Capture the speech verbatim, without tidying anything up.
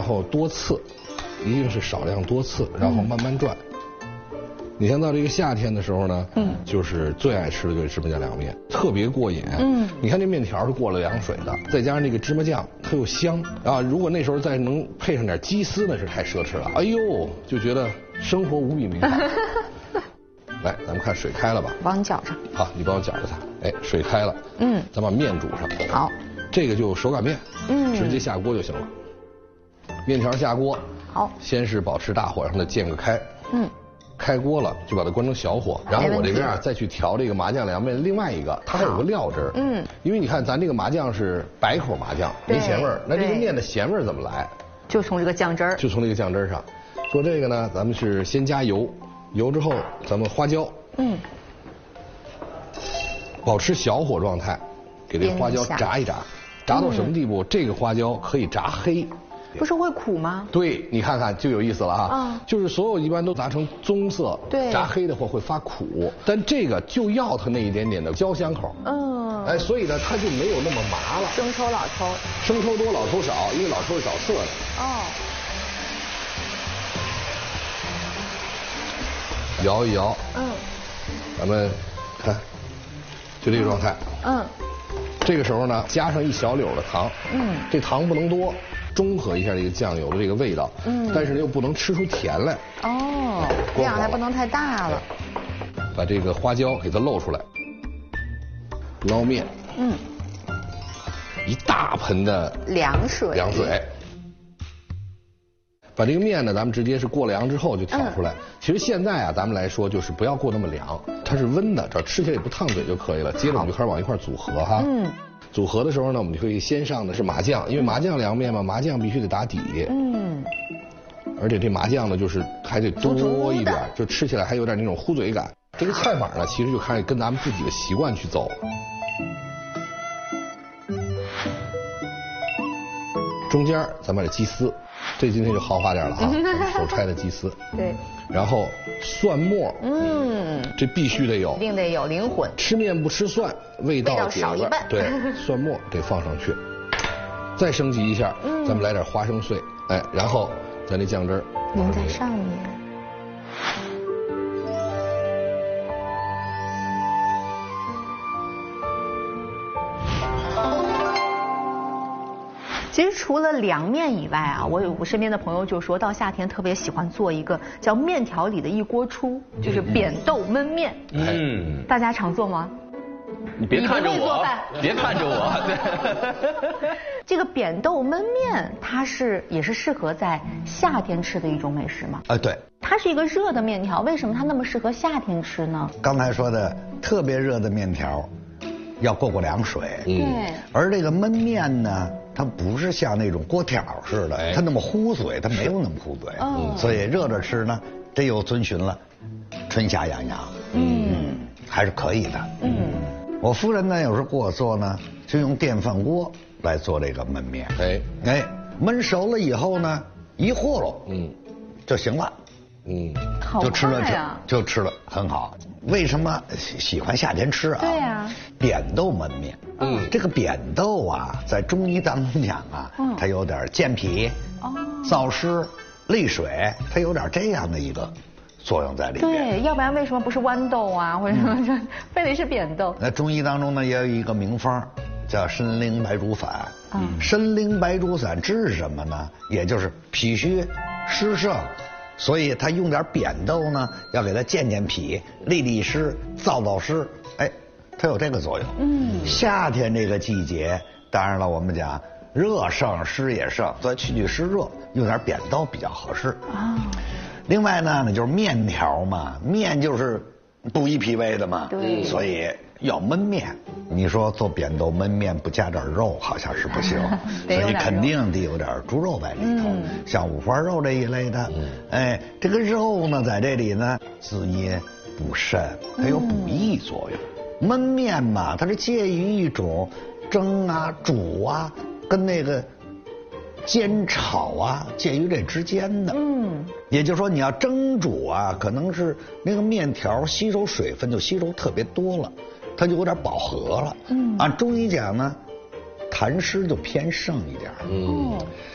后多次，一定是少量多次，然后慢慢转。你像到这个夏天的时候呢，嗯，就是最爱吃的就是芝麻酱凉面，特别过瘾。嗯，你看这面条是过了凉水的，再加上这个芝麻酱，它又香啊。如果那时候再能配上点鸡丝，那是太奢侈了。哎呦，就觉得生活无比美好。来，咱们看水开了吧？ 帮你搅上。 好，你帮我搅着它。哎，水开了。嗯，咱把面煮上。 好， 这个就手擀面，嗯，直接下锅就行了。面条下锅。好，先是保持大火让它煎个开。嗯。开锅了就把它关成小火，然后我这边啊再去调这个麻酱凉面。另外一个它还有个料汁儿，嗯，因为你看咱这个麻酱是白口麻酱，没咸味儿，那这个面的咸味儿怎么来？ 就从这个酱汁儿， 就从这个酱汁儿上。做这个呢，咱们是先加油，油之后咱们花椒，嗯，保持小火状态，给这个花椒炸一炸，炸到什么地步？这个花椒可以炸黑。 不是会苦吗？ 对，你看看就有意思了哈。啊，就是所有一般都炸成棕色， 对， 炸黑的话会发苦，但这个就要它那一点点的焦香口。嗯，哎，所以呢，它就没有那么麻了。 生抽老抽， 生抽多老抽少，因为老抽是找色的。哦。摇一摇。嗯。咱们看，就这个状态。嗯。这个时候呢，加上一小绺的糖。嗯。这糖不能多。中和一下这个酱油的这个味道，嗯，但是又不能吃出甜来。 哦，量还不能太大了。 把这个花椒给它露出来，捞面，嗯，一大盆的凉水， 凉水。把这个面呢，咱们直接是过凉之后就挑出来。嗯、其实现在啊，咱们来说就是不要过那么凉，它是温的，这吃起来也不烫嘴就可以了。接着我们就开始往一块组合哈。嗯。组合的时候呢，我们就会先上的是麻酱，因为麻酱凉面嘛，麻酱必须得打底。嗯。而且这麻酱呢，就是还得多一点，就吃起来还有点那种糊嘴感。这个菜法呢，其实就看跟咱们自己的习惯去走。中间咱们把这鸡丝，这今天就豪华点了啊，手拆的鸡丝。对。然后蒜末，嗯，这必须得有， 一定得有灵魂。 吃面不吃蒜，味道味道少一半。 对，蒜末得放上去，再升级一下，嗯，咱们来点花生碎，哎，然后咱这酱汁儿淋在上面。其实除了凉面以外啊，我有我身边的朋友就说到夏天特别喜欢做一个叫面条里的一锅出，就是扁豆焖面。嗯，大家常做吗？ 你别看着我，别看着我。 这个扁豆焖面，它是也是适合在夏天吃的一种美食吗？ 啊，对。 它是一个热的面条，为什么它那么适合夏天吃呢？ 刚才说的特别热的面条，要过过凉水。 对。 而这个焖面呢，它不是像那种锅条似的，它那么糊嘴，它没有那么糊嘴。嗯。所以热着吃呢，这又遵循了春夏养阳。嗯。还是可以的。嗯。我夫人呢，有时候给我做呢，就用电饭锅来做这个焖面。哎哎，焖熟了以后呢，一和喽，嗯，就行了。 嗯，就吃了就吃了很好。为什么喜欢夏天吃啊？ 对呀， 扁豆焖面。嗯，这个扁豆啊，在中医当中讲啊，它有点健脾、哦、燥湿、利水，它有点这样的一个作用在里面。 对，要不然为什么不是豌豆啊，或者什么，嗯、非得是扁豆？ 那中医当中呢，也有一个名方，叫参苓白术散。嗯，参苓白术散治什么呢？也就是脾虚湿盛。所以他用点扁豆呢，要给它健健脾、利利湿、燥燥湿，哎，它有这个作用。嗯，夏天这个季节，当然了，我们讲热盛湿也盛，所以去去湿热，用点扁豆比较合适。啊，另外呢，那就是面条嘛，面就是补益脾胃的嘛，对，所以要焖面。你说做扁豆焖面不加点肉，好像是不行，所以肯定得有点猪肉在里头，嗯、像五花肉这一类的。嗯、哎，这个肉呢，在这里呢，滋阴补肾，它有补益作用。嗯、焖面嘛，它是介于一种蒸啊、煮啊，跟那个煎炒啊，介于这之间的。嗯，也就是说，你要蒸煮啊，可能是那个面条吸收水分就吸收特别多了。它就有点饱和了。嗯，按中医讲呢，痰湿就偏盛一点。嗯，